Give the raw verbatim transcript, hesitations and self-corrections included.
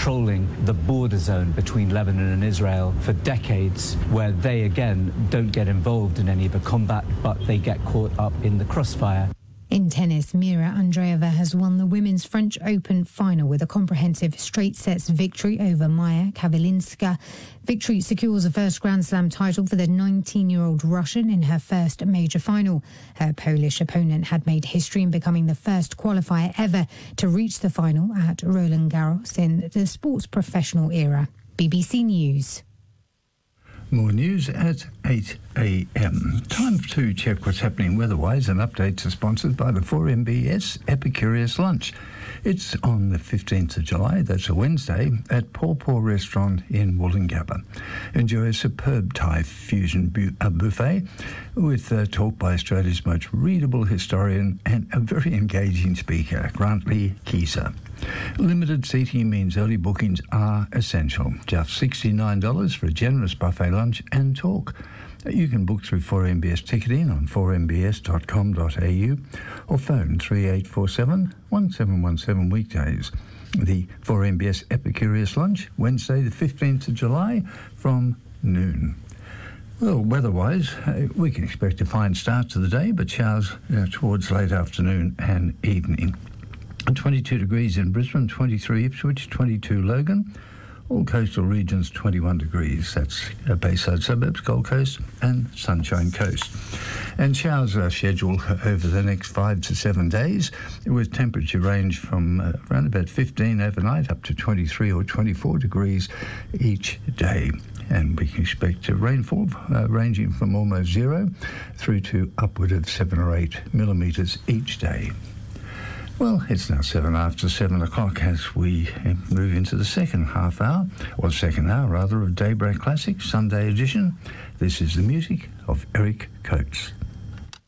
controlling the border zone between Lebanon and Israel for decades, where they, again, don't get involved in any of the combat, but they get caught up in the crossfire. In tennis, Mira Andreeva has won the Women's French Open final with a comprehensive straight sets victory over Maya Kavelinska. Victory secures a first Grand Slam title for the nineteen-year-old Russian in her first major final. Her Polish opponent had made history in becoming the first qualifier ever to reach the final at Roland Garros in the sport's professional era. B B C News. More news at eight a m. Time to check what's happening weather-wise, and updates are sponsored by the four M B S Epicurious Lunch. It's on the fifteenth of July, that's a Wednesday, at Paw Paw Restaurant in Woolloongabba. Enjoy a superb Thai fusion bu- uh, buffet with uh, talk by Australia's most readable historian and a very engaging speaker, Grantley Keyser. Limited seating means early bookings are essential. Just sixty-nine dollars for a generous buffet lunch and talk. You can book through four M B S ticketing on four m b s dot com dot a u or phone three eight four seven, one seven one seven weekdays. The four M B S Epicurious Lunch, Wednesday the fifteenth of July from noon. Well, weather-wise, uh, we can expect a fine start to the day, but showers uh, towards late afternoon and evening. twenty-two degrees in Brisbane, twenty-three Ipswich, twenty-two Logan. All coastal regions twenty-one degrees. That's uh, Bayside suburbs, Gold Coast and Sunshine Coast. And showers are scheduled over the next five to seven days, with temperature range from uh, around about fifteen overnight up to twenty-three or twenty-four degrees each day. And we can expect uh, rainfall uh, ranging from almost zero through to upward of seven or eight millimetres each day. Well, it's now seven after seven o'clock as we move into the second half hour, or second hour rather, of Daybreak Classic, Sunday edition. This is the music of Eric Coates.